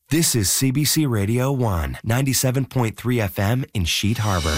This is CBC Radio 1, 97.3 FM in Sheet Harbor.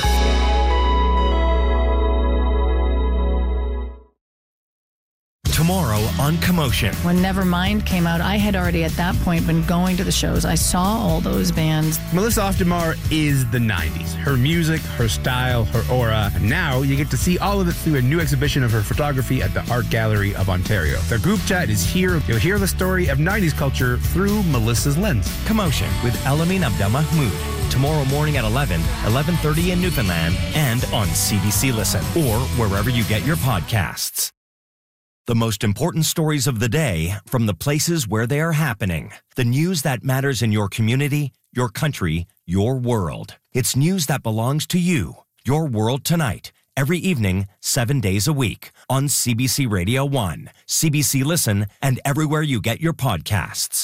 Tomorrow on Commotion. When Nevermind came out, I had already at that point been going to the shows. I saw all those bands. Melissa Oftemar is the 90s. Her music, her style, her aura. And now you get to see all of it through a new exhibition of her photography at the Art Gallery of Ontario. Their group chat is here. You'll hear the story of 90s culture through Melissa's lens. Commotion with Elamin Abdelmahmoud. Tomorrow morning at 11:30 in Newfoundland, and on CBC Listen, or wherever you get your podcasts. The most important stories of the day from the places where they are happening. The news that matters in your community, your country, your world. It's news that belongs to you. Your World Tonight. Every evening, 7 days a week. On CBC Radio 1, CBC Listen, and everywhere you get your podcasts.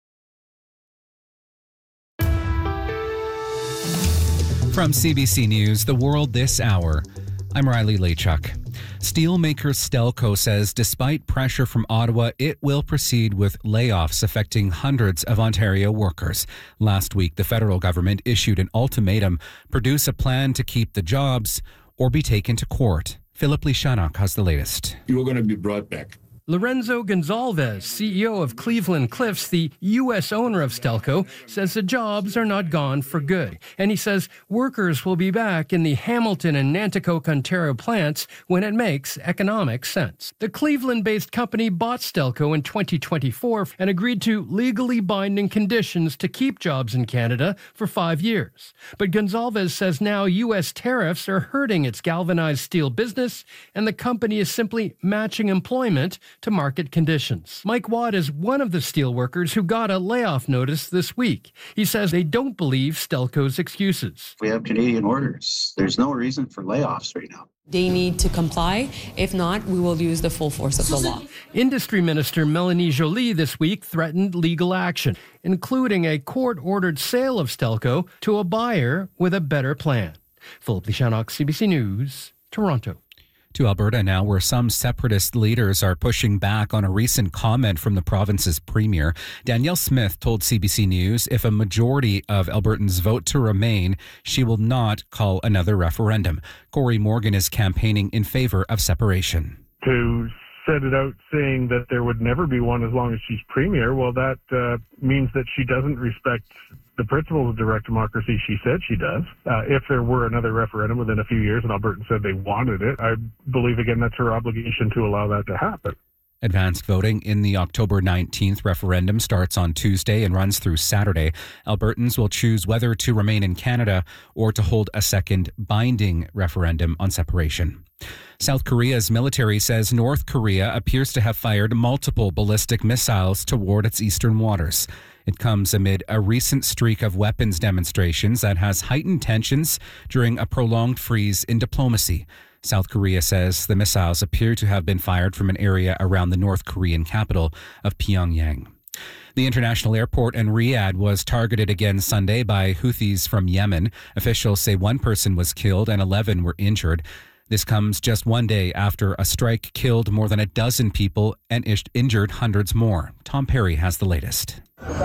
From CBC News, The World This Hour, I'm Riley Lachuk. Steelmaker Stelco says despite pressure from Ottawa, it will proceed with layoffs affecting hundreds of Ontario workers. Last week, the federal government issued an ultimatum: produce a plan to keep the jobs or be taken to court. Philip Lishanok has the latest. You are going to be brought back. Lorenzo Gonzalez, CEO of Cleveland Cliffs, the U.S. owner of Stelco, says the jobs are not gone for good. And he says workers will be back in the Hamilton and Nanticoke, Ontario plants when it makes economic sense. The Cleveland-based company bought Stelco in 2024 and agreed to legally binding conditions to keep jobs in Canada for 5 years. But Gonzalez says now U.S. tariffs are hurting its galvanized steel business, and the company is simply matching employment to market conditions. Mike Watt is one of the steelworkers who got a layoff notice this week. He says they don't believe Stelco's excuses. We have Canadian orders. There's no reason for layoffs right now. They need to comply. If not, we will use the full force of the law. Industry Minister Melanie Joly this week threatened legal action, including a court-ordered sale of Stelco to a buyer with a better plan. Philip Lishanok, CBC News, Toronto. To Alberta now, where some separatist leaders are pushing back on a recent comment from the province's premier. Danielle Smith told CBC News if a majority of Albertans vote to remain, she will not call another referendum. Corey Morgan is campaigning in favor of separation. To set it out saying that there would never be one as long as she's premier, well, that means that she doesn't respect the principles of direct democracy she said she does. If there were another referendum within a few years and Albertans said they wanted it, I believe, again, that's her obligation to allow that to happen. Advanced voting in the October 19th referendum starts on Tuesday and runs through Saturday. Albertans will choose whether to remain in Canada or to hold a second binding referendum on separation. South Korea's military says North Korea appears to have fired multiple ballistic missiles toward its eastern waters. It comes amid a recent streak of weapons demonstrations that has heightened tensions during a prolonged freeze in diplomacy. South Korea says the missiles appear to have been fired from an area around the North Korean capital of Pyongyang. The international airport in Riyadh was targeted again Sunday by Houthis from Yemen. Officials say one person was killed and 11 were injured. This comes just one day after a strike killed more than a dozen people and injured hundreds more. Tom Perry has the latest.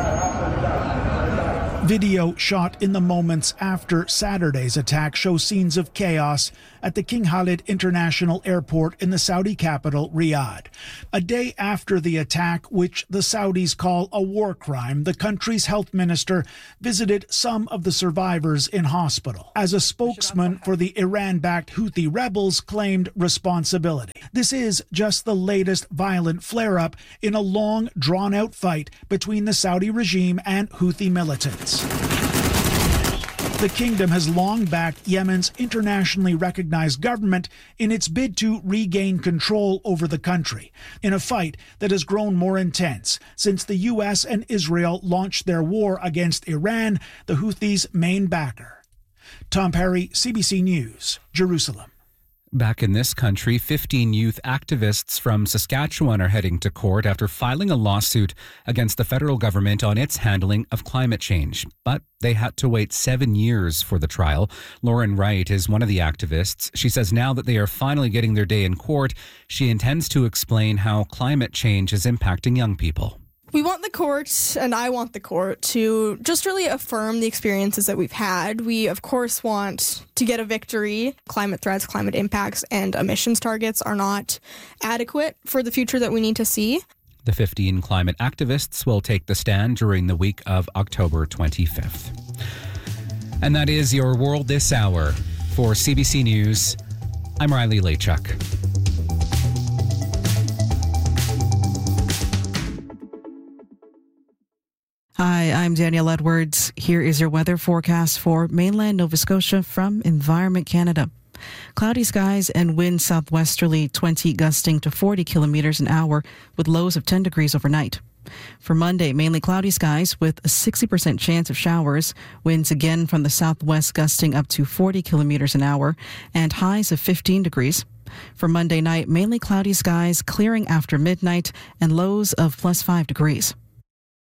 Video shot in the moments after Saturday's attack shows scenes of chaos at the King Khalid International Airport in the Saudi capital, Riyadh. A day after the attack, which the Saudis call a war crime, the country's health minister visited some of the survivors in hospital, as a spokesman for the Iran-backed Houthi rebels claimed responsibility. This is just the latest violent flare-up in a long, drawn-out fight between the Saudi regime and Houthi militants. The kingdom has long backed Yemen's internationally recognized government in its bid to regain control over the country, in a fight that has grown more intense since the U.S. and Israel launched their war against Iran, the Houthis' main backer. Tom Perry, CBC News, Jerusalem. Back in this country, 15 youth activists from Saskatchewan are heading to court after filing a lawsuit against the federal government on its handling of climate change. But they had to wait 7 years for the trial. Lauren Wright is one of the activists. She says now that they are finally getting their day in court, she intends to explain how climate change is impacting young people. We want the court, and I want the court, to just really affirm the experiences that we've had. We, of course, want to get a victory. Climate threats, climate impacts, and emissions targets are not adequate for the future that we need to see. The 15 climate activists will take the stand during the week of October 25th. And that is your World This Hour. For CBC News, I'm Riley Lachuk. Hi, I'm Danielle Edwards. Here is your weather forecast for mainland Nova Scotia from Environment Canada. Cloudy skies and winds southwesterly 20 gusting to 40 kilometers an hour with lows of 10 degrees overnight. For Monday, mainly cloudy skies with a 60% chance of showers, winds again from the southwest gusting up to 40 kilometers an hour, and highs of 15 degrees. For Monday night, mainly cloudy skies clearing after midnight and lows of +5 degrees.